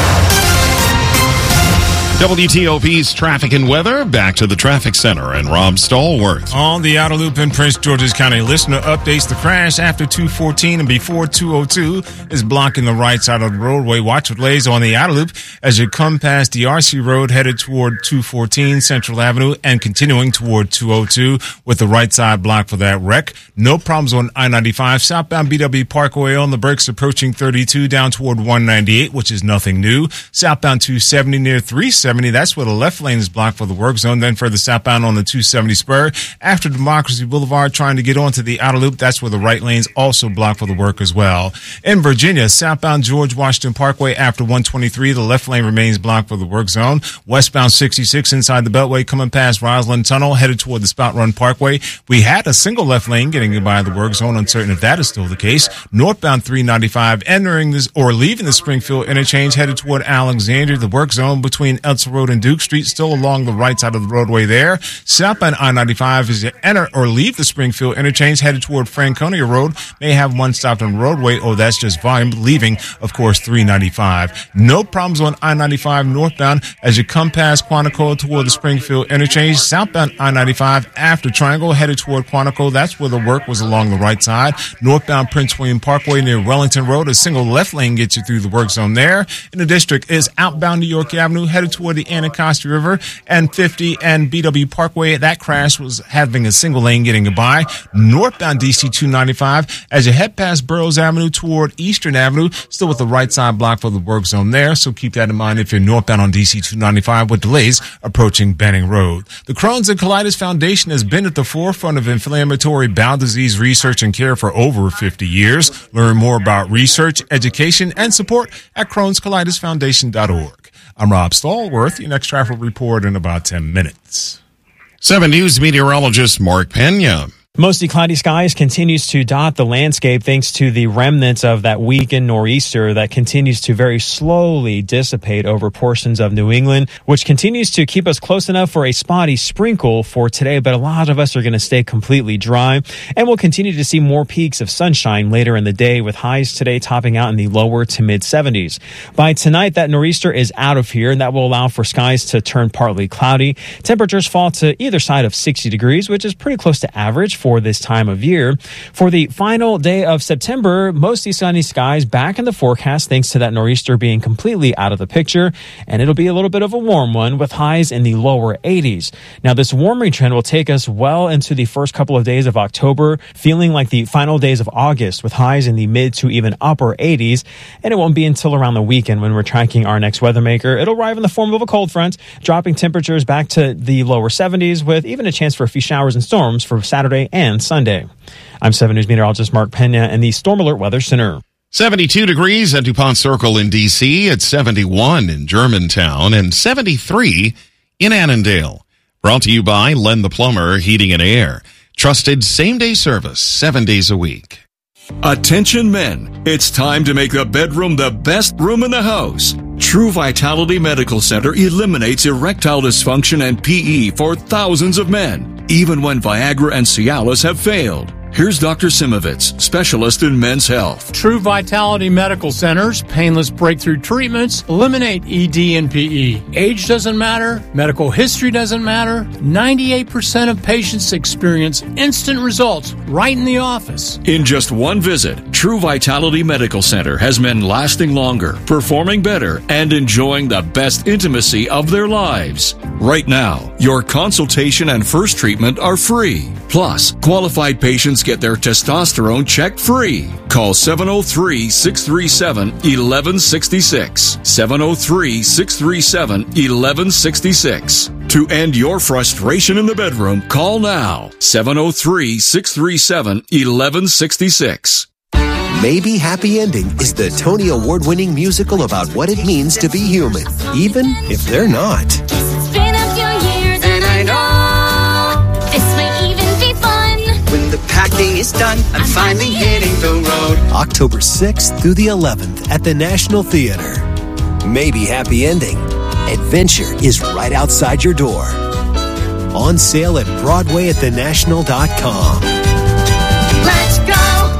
WTOP's traffic and weather. Back to the traffic center and Rob Stallworth. On the outer loop in Prince George's County, listener updates the crash after 214 and before 202 is blocking the right side of the roadway. Watch what lays on the outer loop as you come past DRC Road headed toward 214 Central Avenue and continuing toward 202 with the right side blocked for that wreck. No problems on I-95 southbound BW Parkway on the brakes approaching 32 down toward 198, which is nothing new. Southbound 270 near 370. That's where the left lane is blocked for the work zone. Then further southbound on the 270 spur after Democracy Boulevard trying to get onto the outer loop. That's where the right lane's also blocked for the work as well. In Virginia, southbound George Washington Parkway after 123, the left lane remains blocked for the work zone. Westbound 66 inside the Beltway coming past Roslyn Tunnel headed toward the Spout Run Parkway. We had a single left lane getting by the work zone. Uncertain if that is still the case. Northbound 395 entering this or leaving the Springfield interchange headed toward Alexandria. The work zone between Elsa Road and Duke Street still along the right side of the roadway there. Southbound I-95 as you enter or leave the Springfield interchange headed toward Franconia Road may have one stopped on the roadway. Oh, that's just volume leaving, of course, 395. No problems on I-95 northbound as you come past Quantico toward the Springfield interchange. Southbound I-95 after Triangle headed toward Quantico. That's where the work was along the right side. Northbound Prince William Parkway near Wellington Road. A single left lane gets you through the work zone there. In the district is outbound New York Avenue headed toward the Anacostia River and 50 and BW Parkway. That crash was having a single lane getting by. Northbound DC 295 as you head past Burroughs Avenue toward Eastern Avenue, still with the right side block for the work zone there. So keep that in mind if you're northbound on DC 295 with delays approaching Benning Road. The Crohn's and Colitis Foundation has been at the forefront of inflammatory bowel disease research and care for over 50 years. Learn more about research, education, and support at Crohn'sColitisFoundation.org. I'm Rob Stallworth. Your next traffic report in about 10 minutes. 7 News meteorologist Mark Pena. Mostly cloudy skies continues to dot the landscape thanks to the remnants of that weekend nor'easter that continues to very slowly dissipate over portions of New England, which continues to keep us close enough for a spotty sprinkle for today, but a lot of us are going to stay completely dry, and we'll continue to see more peaks of sunshine later in the day with highs today topping out in the lower to mid 70s. By tonight, that nor'easter is out of here, and that will allow for skies to turn partly cloudy. Temperatures fall to either side of 60 degrees, which is pretty close to average for this time of year. For the final day of September, mostly sunny skies back in the forecast thanks to that nor'easter being completely out of the picture, and it'll be a little bit of a warm one with highs in the lower 80s. Now, this warming trend will take us well into the first couple of days of October, feeling like the final days of August with highs in the mid to even upper 80s, and it won't be until around the weekend when we're tracking our next weather maker. It'll arrive in the form of a cold front, dropping temperatures back to the lower 70s with even a chance for a few showers and storms for Saturday and Sunday. I'm 7 News meteorologist Mark Pena in the Storm Alert Weather Center. 72 degrees at DuPont Circle in D.C., at 71 in Germantown, and 73 in Annandale. Brought to you by Len the Plumber Heating and Air. Trusted same-day service 7 days a week. Attention men, it's time to make the bedroom the best room in the house. True Vitality Medical Center eliminates erectile dysfunction and PE for thousands of men, even when Viagra and Cialis have failed. Here's Dr. Simovitz, specialist in men's health. True Vitality Medical Center's painless breakthrough treatments eliminate ED and PE. Age doesn't matter. Medical history doesn't matter. 98% of patients experience instant results right in the office. In just one visit, True Vitality Medical Center has men lasting longer, performing better, and enjoying the best intimacy of their lives. Right now, your consultation and first treatment are free. Plus, qualified patients get their testosterone checked free. Call 703-637-1166. 703-637-1166. To end your frustration in the bedroom, call now. 703-637-1166. Maybe Happy Ending is the Tony Award-winning musical about what it means to be human, even if they're not. Spin up your years, and I know this might even be fun. When the packing is done, I'm finally hitting the road. October 6th through the 11th at the National Theater. Maybe Happy Ending. Adventure is right outside your door. On sale at BroadwayAtTheNational.com. Let's go.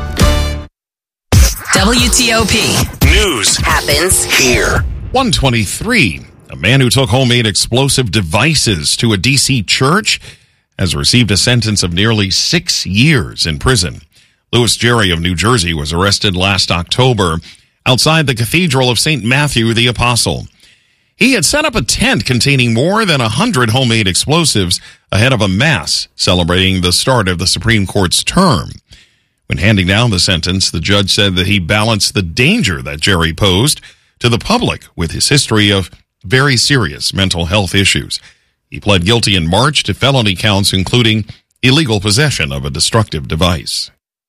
WTOP. News happens here. 123. A man who took homemade explosive devices to a D.C. church has received a sentence of nearly 6 years in prison. Louis Jerry of New Jersey was arrested last October outside the Cathedral of St. Matthew the Apostle. He had set up a tent containing more than 100 homemade explosives ahead of a mass celebrating the start of the Supreme Court's term. When handing down the sentence, the judge said that he balanced the danger that Jerry posed to the public with his history of very serious mental health issues. He pled guilty in March to felony counts, including illegal possession of a destructive device.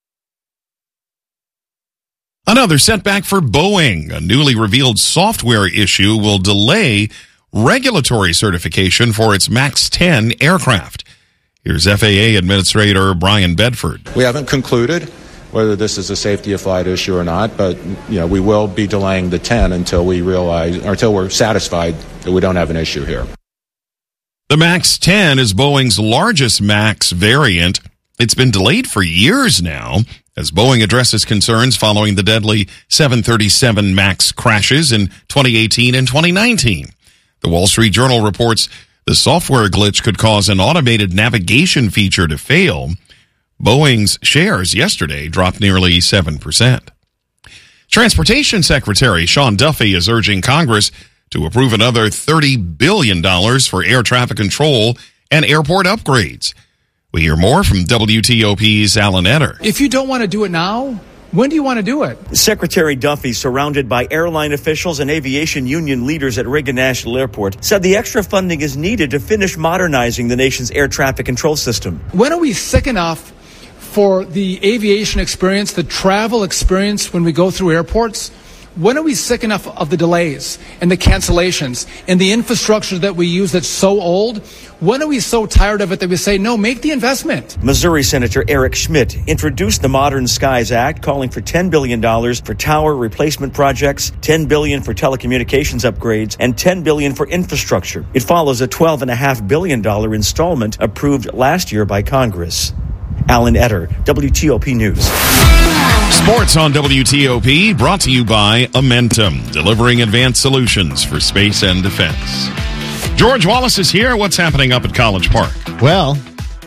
Another setback for Boeing. A newly revealed software issue will delay regulatory certification for its MAX 10 aircraft. Here's FAA Administrator Brian Bedford. We haven't concluded whether this is a safety of flight issue or not, but we will be delaying the 10 until we're satisfied that we don't have an issue here. The MAX 10 is Boeing's largest MAX variant. It's been delayed for years now as Boeing addresses concerns following the deadly 737 MAX crashes in 2018 and 2019. The Wall Street Journal reports the software glitch could cause an automated navigation feature to fail. Boeing's shares yesterday dropped nearly 7%. Transportation Secretary Sean Duffy is urging Congress to approve another $30 billion for air traffic control and airport upgrades. We hear more from WTOP's Alan Etter. If you don't want to do it now, when do you want to do it? Secretary Duffy, surrounded by airline officials and aviation union leaders at Reagan National Airport, said the extra funding is needed to finish modernizing the nation's air traffic control system. When are we sick enough for the aviation experience, the travel experience when we go through airports? When are we sick enough of the delays and the cancellations and the infrastructure that we use that's so old? When are we so tired of it that we say, no, make the investment? Missouri Senator Eric Schmidt introduced the Modern Skies Act, calling for $10 billion for tower replacement projects, $10 billion for telecommunications upgrades, and $10 billion for infrastructure. It follows a $12.5 billion installment approved last year by Congress. Alan Etter, WTOP News. Sports on WTOP, brought to you by Amentum, delivering advanced solutions for space and defense. George Wallace is here. What's happening up at College Park? Well,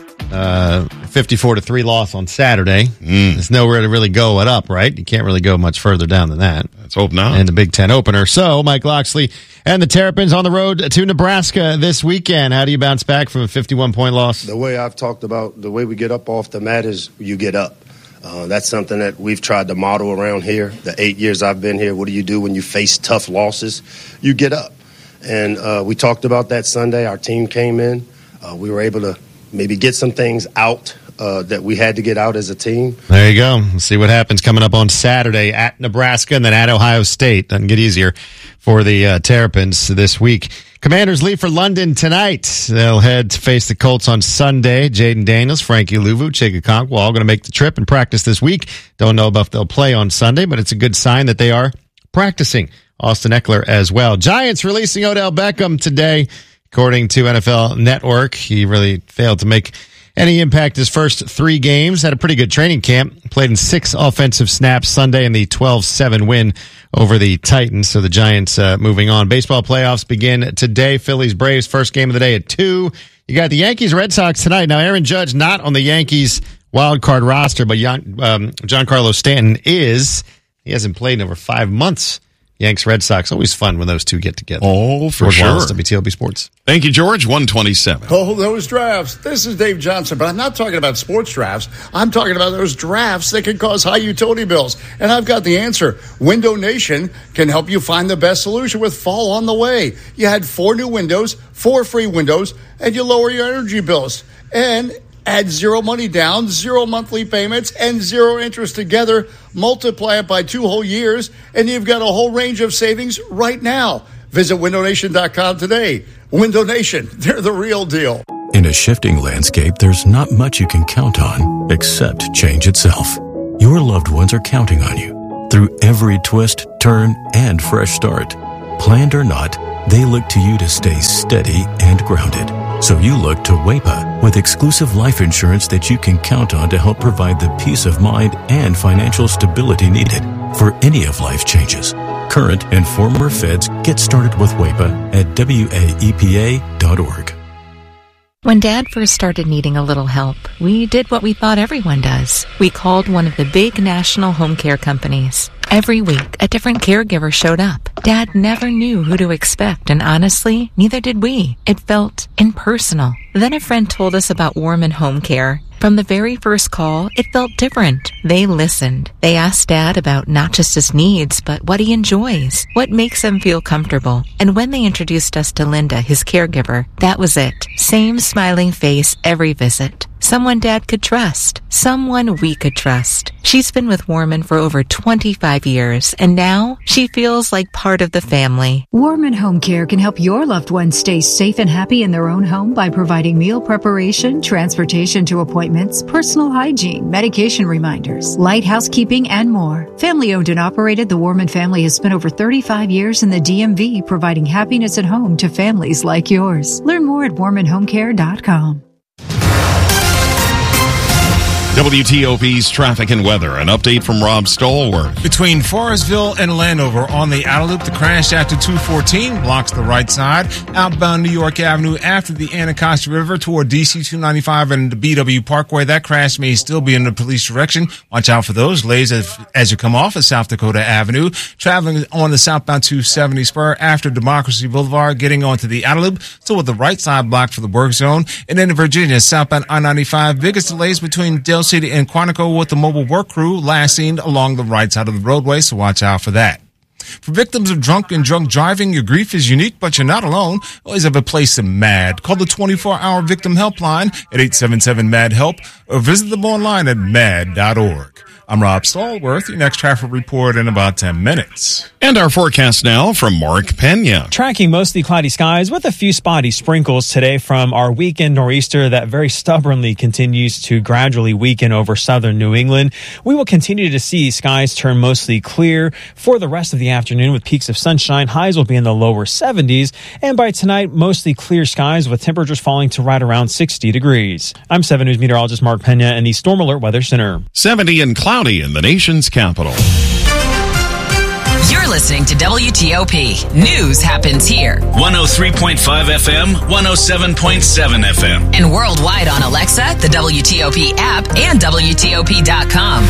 54-3 loss on Saturday. There's nowhere to really go it up, right? You can't really go much further down than that. Let's hope not. And the Big Ten opener. So, Mike Loxley and the Terrapins on the road to Nebraska this weekend. How do you bounce back from a 51-point loss? The way I've talked about the way we get up off the mat is you get up. That's something that we've tried to model around here. The 8 years I've been here, what do you do when you face tough losses? You get up. And we talked about that Sunday. Our team came in. We were able to maybe get some things out that we had to get out as a team. There you go. We'll see what happens coming up on Saturday at Nebraska and then at Ohio State. Doesn't get easier for the Terrapins this week. Commanders leave for London tonight. They'll head to face the Colts on Sunday. Jaden Daniels, Frankie Luvu, Chig Okonkwo all going to make the trip and practice this week. Don't know if they'll play on Sunday, but it's a good sign that they are practicing. Austin Eckler as well. Giants releasing Odell Beckham today. According to NFL Network, he really failed to make And he impacted his first 3 games, had a pretty good training camp, played in 6 offensive snaps Sunday in the 12-7 win over the Titans. So the Giants moving on. Baseball playoffs begin today. Phillies Braves, first game of the day at 2. You got the Yankees Red Sox tonight. Now Aaron Judge not on the Yankees wild card roster, but Giancarlo Stanton is. He hasn't played in over 5 months. Yanks Red Sox, always fun when those two get together. Oh, for George sure. Wallace, WTOP Sports. Thank you, George. 127. Oh, those drafts. This is Dave Johnson, but I'm not talking about sports drafts. I'm talking about those drafts that can cause high utility bills. And I've got the answer. Window Nation can help you find the best solution with fall on the way. You had 4 new windows, 4 free windows, and you lower your energy bills. And add 0 money down, 0 monthly payments, and 0 interest together. Multiply it by 2 whole years, and you've got a whole range of savings right now. Visit windownation.com today. Window Nation, they're the real deal. In a shifting landscape, there's not much you can count on except change itself. Your loved ones are counting on you through every twist, turn, and fresh start. Planned or not, they look to you to stay steady and grounded. So you look to WAPA with exclusive life insurance that you can count on to help provide the peace of mind and financial stability needed for any of life's changes. Current and former feds get started with WAPA at WAEPA.org. When Dad first started needing a little help, we did what we thought everyone does. We called one of the big national home care companies. Every week, a different caregiver showed up. Dad never knew who to expect, and honestly, neither did we. It felt impersonal. Then a friend told us about Warman Home Care. From the very first call, it felt different. They listened. They asked Dad about not just his needs, but what he enjoys, what makes him feel comfortable. And when they introduced us to Linda, his caregiver, that was it. Same smiling face every visit. Someone Dad could trust. Someone we could trust. She's been with Warman for over 25 years, and now she feels like part of the family. Warman Home Care can help your loved ones stay safe and happy in their own home by providing meal preparation, transportation to appointments, personal hygiene, medication reminders, light housekeeping, and more. Family owned and operated, the Warman family has spent over 35 years in the DMV providing happiness at home to families like yours. Learn more at warmanhomecare.com. WTOP's traffic and weather. An update from Rob Stallworth. Between Forestville and Landover on the outer loop, the crash after 214 blocks the right side. Outbound New York Avenue after the Anacostia River toward DC 295 and the BW Parkway. That crash may still be in the police direction. Watch out for those delays as you come off of South Dakota Avenue. Traveling on the southbound 270 spur after Democracy Boulevard, getting onto the outer loop. Still with the right side blocked for the work zone. And then in Virginia, southbound I-95, biggest delays between Del City and Quantico with the mobile work crew last seen along the right side of the roadway, so watch out for that. For victims of drunk and drunk driving, your grief is unique, but you're not alone. Always have a place in MAD. Call the 24-hour victim helpline at 877-MAD-HELP or visit them online at mad.org. I'm Rob Stallworth. Your next traffic report in about 10 minutes. And our forecast now from Mark Pena. Tracking mostly cloudy skies with a few spotty sprinkles today from our weekend nor'easter that very stubbornly continues to gradually weaken over southern New England. We will continue to see skies turn mostly clear for the rest of the afternoon with peaks of sunshine. Highs will be in the lower 70s. And by tonight, mostly clear skies with temperatures falling to right around 60 degrees. I'm 7 News meteorologist Mark Pena in the Storm Alert Weather Center. 70 and cloudy in the nation's capital. You're listening to WTOP. News happens here. 103.5 FM, 107.7 FM. And worldwide on Alexa, the WTOP app, and WTOP.com.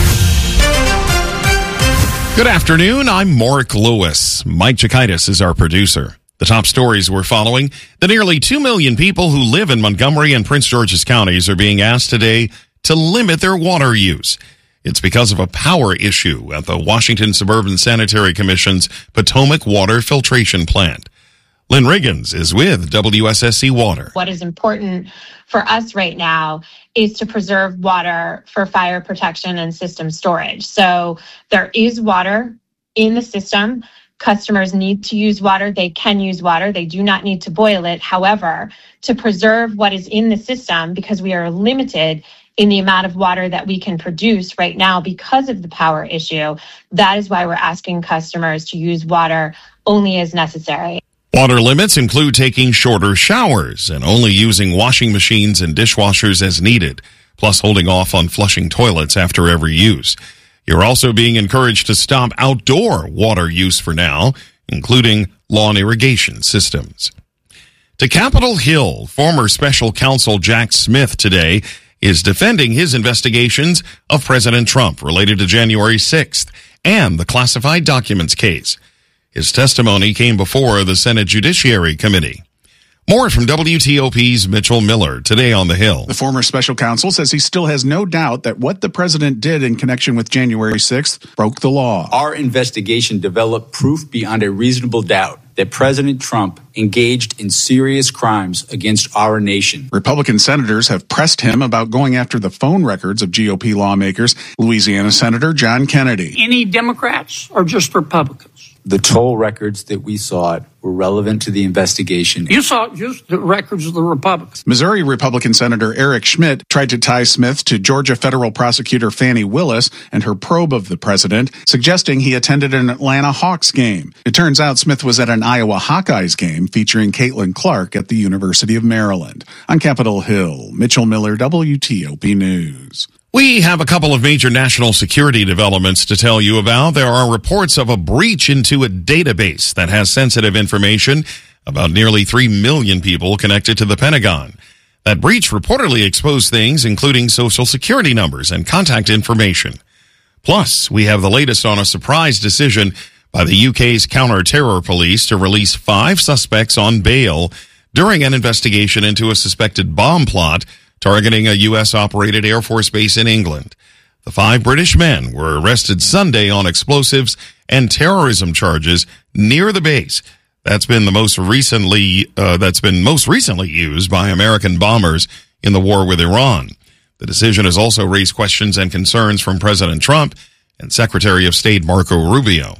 Good afternoon. I'm Mark Lewis. Mike Chikaitis is our producer. The top stories we're following. The nearly 2 million people who live in Montgomery and Prince George's counties are being asked today to limit their water use. It's because of a power issue at the Washington Suburban Sanitary Commission's Potomac Water Filtration Plant. Lynn Riggins is with WSSC Water. What is important for us right now is to preserve water for fire protection and system storage. So there is water in the system. Customers need to use water. They can use water. They do not need to boil it. However, to preserve what is in the system, because we are limited in the amount of water that we can produce right now because of the power issue, that is why we're asking customers to use water only as necessary. Water limits include taking shorter showers and only using washing machines and dishwashers as needed, plus holding off on flushing toilets after every use. You're also being encouraged to stop outdoor water use for now, including lawn irrigation systems. To Capitol Hill, former special counsel Jack Smith today is defending his investigations of President Trump related to January 6th and the classified documents case. His testimony came before the Senate Judiciary Committee. More from WTOP's Mitchell Miller today on the Hill. The former special counsel says he still has no doubt that what the president did in connection with January 6th broke the law. Our investigation developed proof beyond a reasonable doubt that President Trump engaged in serious crimes against our nation. Republican senators have pressed him about going after the phone records of GOP lawmakers. Louisiana Senator John Kennedy. Any Democrats or just Republicans? The toll records that we sought were relevant to the investigation. You saw just the records of the Republicans. Missouri Republican Senator Eric Schmidt tried to tie Smith to Georgia federal prosecutor Fani Willis and her probe of the president, suggesting he attended an Atlanta Hawks game. It turns out Smith was at an Iowa Hawkeyes game featuring Caitlin Clark at the University of Maryland. On Capitol Hill, Mitchell Miller, WTOP News. We have a couple of major national security developments to tell you about. There are reports of a breach into a database that has sensitive information about nearly 3 million people connected to the Pentagon. That breach reportedly exposed things including social security numbers and contact information. Plus, we have the latest on a surprise decision by the UK's counter-terror police to release 5 suspects on bail during an investigation into a suspected bomb plot targeting a U.S.-operated Air Force base in England. The 5 British men were arrested Sunday on explosives and terrorism charges near the base. That's been most recently used by American bombers in the war with Iran. The decision has also raised questions and concerns from President Trump and Secretary of State Marco Rubio.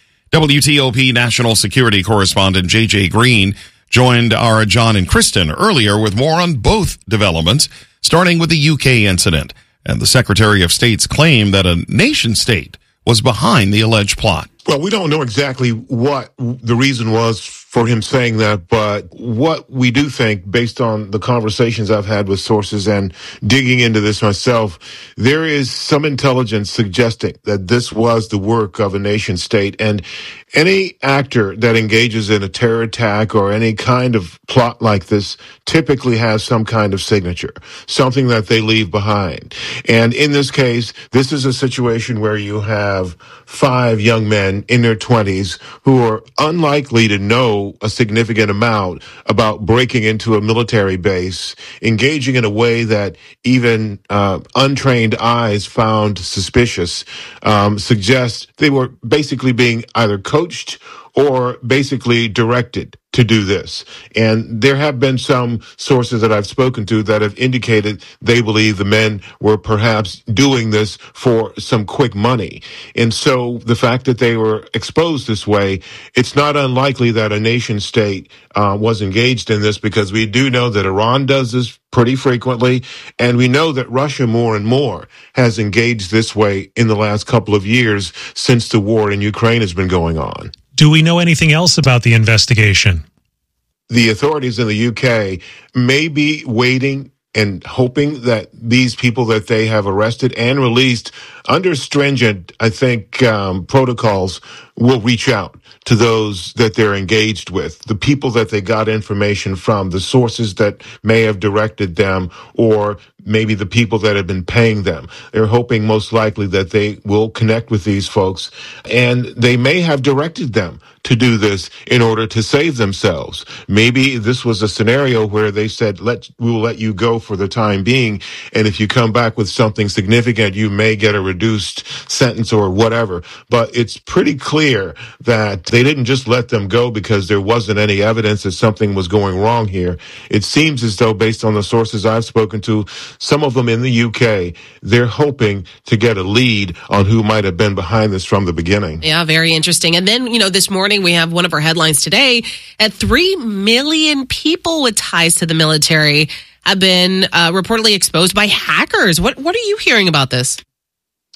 WTOP national security correspondent J.J. Green joined our John and Kristen earlier with more on both developments, starting with the UK incident and the Secretary of State's claim that a nation state was behind the alleged plot. Well, we don't know exactly what the reason was for him saying that, but what we do think, based on the conversations I've had with sources and digging into this myself, there is some intelligence suggesting that this was the work of a nation state, and any actor that engages in a terror attack or any kind of plot like this typically has some kind of signature, something that they leave behind. And in this case, this is a situation where you have 5 young men in their 20s who are unlikely to know a significant amount about breaking into a military base, engaging in a way that even untrained eyes found suspicious, suggests they were basically being either coached or basically directed to do this. And there have been some sources that I've spoken to that have indicated they believe the men were perhaps doing this for some quick money. And so the fact that they were exposed this way, it's not unlikely that a nation state was engaged in this, because we do know that Iran does this pretty frequently, and we know that Russia more and more has engaged this way in the last couple of years since the war in Ukraine has been going on. Do we know anything else about the investigation? The authorities in the UK may be waiting and hoping that these people that they have arrested and released under stringent, I think, protocols will reach out to those that they're engaged with, the people that they got information from, the sources that may have directed them, or maybe the people that have been paying them. They're hoping most likely that they will connect with these folks, and they may have directed them to do this in order to save themselves. Maybe this was a scenario where they said, we will let you go for the time being, and if you come back with something significant, you may get a reduced sentence or whatever. But it's pretty clear that they didn't just let them go because there wasn't any evidence that something was going wrong here. It seems as though, based on the sources I've spoken to, some of them in the UK, they're hoping to get a lead on who might have been behind this from the beginning. Yeah, very interesting. And then, this morning we have one of our headlines today at 3 million people with ties to the military have been reportedly exposed by hackers. What are you hearing about this?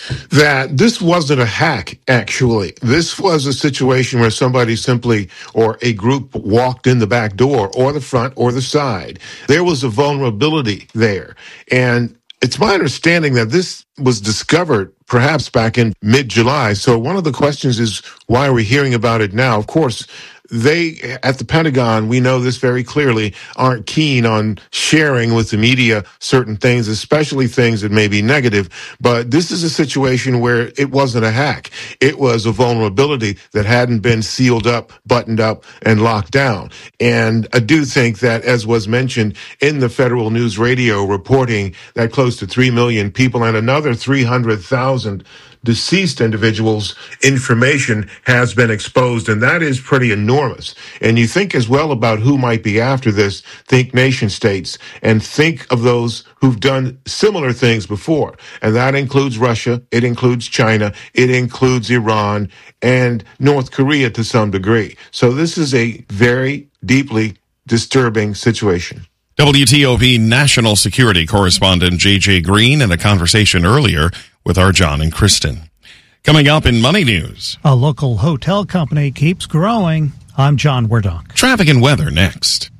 that this wasn't a hack, actually. This was a situation where somebody simply, or a group, walked in the back door, or the front, or the side. There was a vulnerability there. And it's my understanding that this was discovered perhaps back in mid-July. So one of the questions is, why are we hearing about it now? Of course, they, at the Pentagon, we know this very clearly, aren't keen on sharing with the media certain things, especially things that may be negative. But this is a situation where it wasn't a hack. It was a vulnerability that hadn't been sealed up, buttoned up, and locked down. And I do think that, as was mentioned in the Federal News Radio reporting, that close to 3 million people and another 300,000 deceased individuals' information has been exposed, and that is pretty enormous. And you think as well about who might be after this, think nation states, and think of those who've done similar things before. And that includes Russia, it includes China, it includes Iran, and North Korea to some degree. So this is a very deeply disturbing situation. WTOP national security correspondent J.J. Green in a conversation earlier with our John and Kristen. Coming up in Money News. A local hotel company keeps growing. I'm John Werdock. Traffic and weather next.